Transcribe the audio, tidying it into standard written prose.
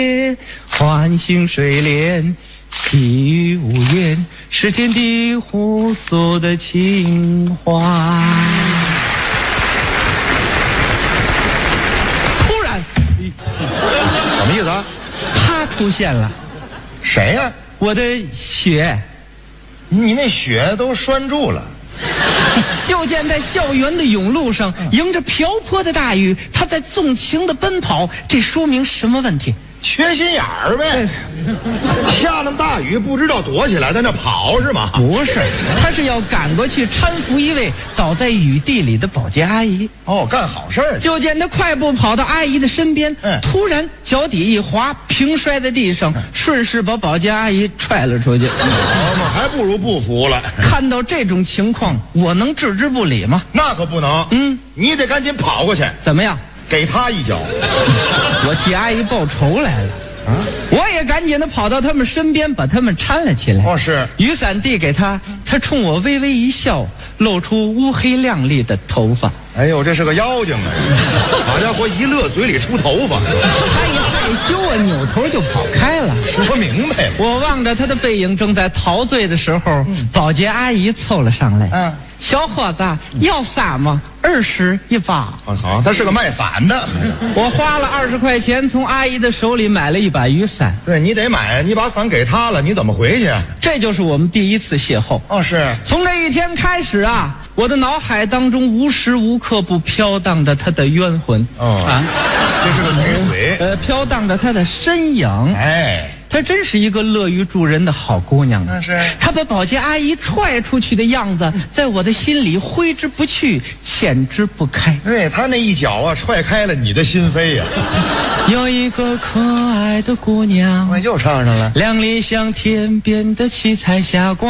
唤醒睡莲，细雨无言，是天地互诉的情话。突然， 什么意思啊？ 他出现了。 谁呀？ 我的雪。 你那雪都拴住了。 就见在校园的甬路上，迎着瓢泼的大雨，他在纵情的奔跑。这说明什么问题？ 缺心眼儿呗。下那么大雨，不知道躲起来，在那跑是吗？ 不是，他是要赶过去搀扶一位倒在雨地里的保洁阿姨。 哦，干好事儿。 就见他快步跑到阿姨的身边，突然脚底一滑，平摔在地上，顺势把保洁阿姨踹了出去。 我们还不如不服了。 看到这种情况，我能置之不理吗？ 那可不能。你得赶紧跑过去。 怎么样？ 给他一脚。 我替阿姨报仇来了。我也赶紧的跑到他们身边，把他们搀了起来。 哦，是。 雨伞递给他，他冲我微微一笑，露出乌黑亮丽的头发。 哎呦，这是个妖精啊！好家伙，一乐嘴里出头发。 他一害羞啊，扭头就跑开了。 说明白了。 我望着他的背影，正在陶醉的时候，保洁阿姨凑了上来。小伙子，要伞吗？20一把。 好，他是个卖伞的。 我花了20块钱从阿姨的手里买了一把雨伞。 对，你得买，你把伞给他了，你怎么回去？ 这就是我们第一次邂逅。 哦，是。 从这一天开始啊，我的脑海当中无时无刻不飘荡着他的冤魂。 这是个女鬼。 飘荡着他的身影。她真是一个乐于助人的好姑娘。 那是。 她把保洁阿姨踹出去的样子，在我的心里挥之不去，遣之不开。 对，她那一脚啊，踹开了你的心扉呀。 有一个可爱的姑娘， 又唱上了。 两里香天边的七彩霞光。